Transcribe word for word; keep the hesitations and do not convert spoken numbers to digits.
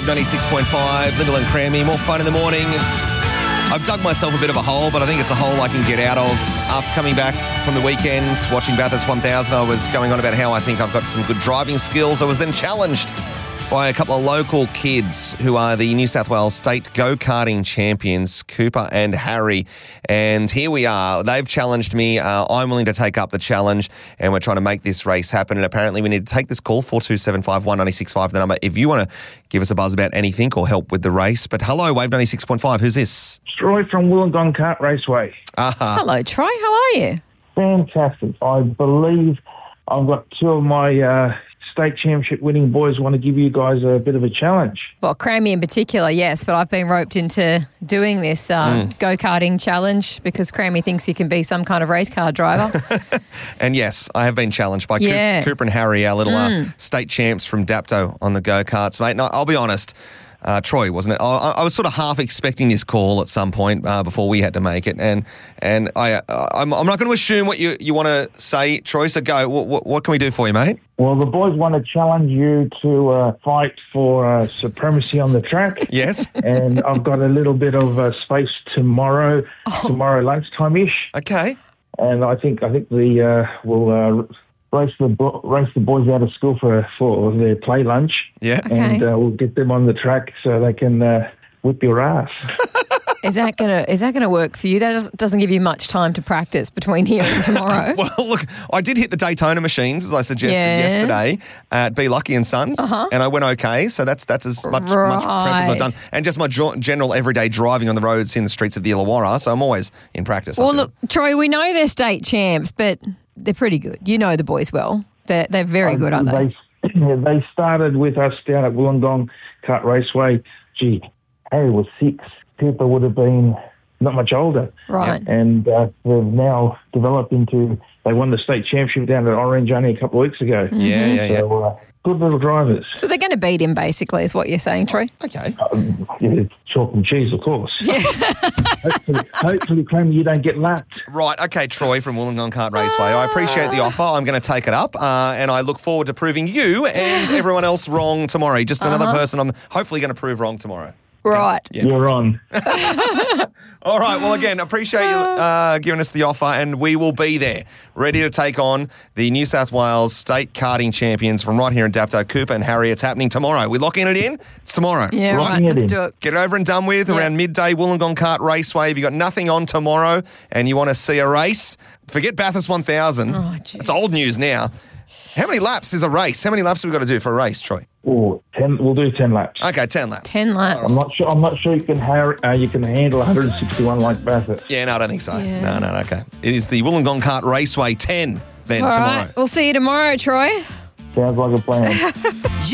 Wave ninety-six point five, Little and Crammy, more fun in the morning. I've dug myself a bit of a hole, but I think it's a hole I can get out of. After coming back from the weekend, watching Bathurst one thousand, I was going on about how I think I've got some good driving skills. I was then challenged by a couple of local kids who are the New South Wales State Go-Karting champions, Cooper and Harry. And here we are. They've challenged me. Uh, I'm willing to take up the challenge, and we're trying to make this race happen. And apparently we need to take this call, four two seven five, one nine six five, the number, if you want to give us a buzz about anything or help with the race. But hello, Wave ninety-six point five. Who's this? Troy from Wollongong Kart Raceway. Uh-huh. Hello, Troy. How are you? Fantastic. I believe I've got two of my uh, state championship winning boys want to give you guys a bit of a challenge. Well, Crammy in particular, yes, but I've been roped into doing this uh, mm. go-karting challenge because Crammy thinks he can be some kind of race car driver. And yes, I have been challenged by yeah. Cooper and Harry, our little mm. uh, state champs from Dapto on the go-karts, mate. No, I'll be honest. Uh, Troy, wasn't it? I, I was sort of half expecting this call at some point uh, before we had to make it, and and I uh, I'm, I'm not going to assume what you, you want to say, Troy. So go. What, what, what can we do for you, mate? Well, the boys want to challenge you to uh, fight for uh, supremacy on the track. Yes. And I've got a little bit of uh, space tomorrow, oh. tomorrow lunchtime ish. Okay. And I think I think the uh, we'll. Uh, Race the bo- race the boys out of school for for their play lunch. Yeah, okay. And uh, we'll get them on the track so they can uh, whip your ass. Is that gonna is that gonna work for you? That doesn't, doesn't give you much time to practice between here and tomorrow. Well, look, I did hit the Daytona machines as I suggested yeah. yesterday at Be Lucky and Sons, uh-huh. and I went okay. So that's that's as much right. much prep as I've done, and just my jo- general everyday driving on the roads in the streets of the Illawarra. So I'm always in practice. Well, look, Troy, we know they're state champs, but they're pretty good. You know the boys well. They're, they're very good, aren't they? They, they started with us down at Wollongong Kart Raceway. Gee, Harry was six. Cooper would have been not much older. Right. And uh, they've now developed into, they won the state championship down at Orange only a couple of weeks ago. Mm-hmm. Yeah, yeah, yeah. So, uh, good little drivers. So they're going to beat him, basically, is what you're saying, Troy? Okay. Um, yeah, chalk and cheese, of course. Yeah. hopefully, hopefully, Clem, you don't get lapped. Right. Okay, Troy from Wollongong Kart Raceway. I appreciate the offer. I'm going to take it up, uh, and I look forward to proving you and everyone else wrong tomorrow. Just another uh-huh. person I'm hopefully going to prove wrong tomorrow. Right. Yeah. You're on. All right. Well, again, appreciate you uh, giving us the offer, and we will be there, ready to take on the New South Wales State Karting Champions from right here in Dapto. Cooper and Harry, it's happening tomorrow. We're locking it in. It's tomorrow. Yeah, right. Locking it Let's in. do it. Get it over and done with Yeah. around midday, Wollongong Kart Raceway. If you've got nothing on tomorrow and you want to see a race, forget Bathurst one thousand. Oh, geez. It's old news now. How many laps is a race? How many laps have we got to do for a race, Troy? Oh, ten, we'll do ten laps. Okay, ten laps. Ten laps. I'm not sure. I'm not sure you can har- uh, you can handle one hundred sixty-one like Bathurst. Yeah, no, I don't think so. Yeah. No, no, no, okay. It is the Wollongong Kart Raceway ten then All tomorrow. right. We'll see you tomorrow, Troy. Sounds like a plan.